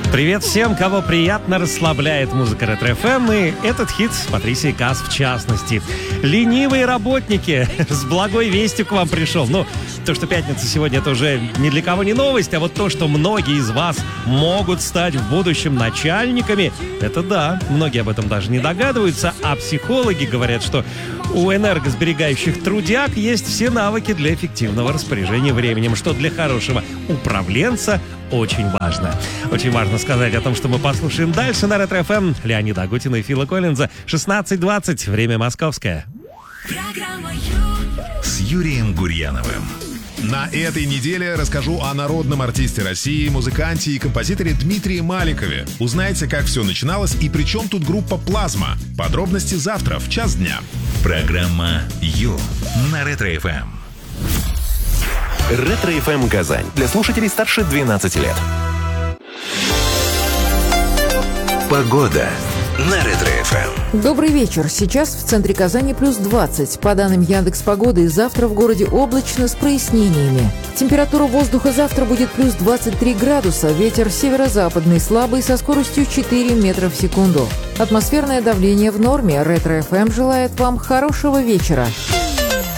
Привет всем, кого приятно расслабляет музыка Ретро-ФМ, и этот хит с Патрисией Каас в частности. Ленивые работники, с благой вестью к вам пришел. Ну, то, что пятница сегодня, это уже ни для кого не новость, а вот то, что многие из вас могут стать в будущем начальниками, это да, многие об этом даже не догадываются, а психологи говорят, что у энергосберегающих трудяг есть все навыки для эффективного распоряжения временем, что для хорошего управленца очень важно. Очень важно сказать о том, что мы послушаем дальше на Ретро-ФМ. Леонида Агутина и Фила Коллинза. 16:20. Время московское. С Юрием Гурьяновым. На этой неделе расскажу о народном артисте России, музыканте и композиторе Дмитрии Маликове. Узнайте, как все начиналось и при чем тут группа «Плазма». Подробности завтра в час дня. Программа «Ю» на Ретро-ФМ. Ретро-ФМ Казань. Для слушателей старше 12 лет. Погода на Ретро-ФМ. Добрый вечер. Сейчас в центре Казани плюс 20. По данным Яндекс.Погоды, завтра в городе облачно с прояснениями. Температура воздуха завтра будет плюс 23 градуса. Ветер северо-западный слабый со скоростью 4 метра в секунду. Атмосферное давление в норме. Ретро-ФМ желает вам хорошего вечера.